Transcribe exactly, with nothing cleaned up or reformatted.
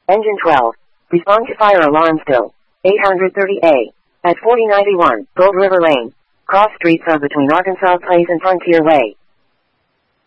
Engine twelve. Respond to fire alarm still. eight thirty A. At forty ninety-one, Gold River Lane. Cross streets are between Arkansas Place and Frontier Way.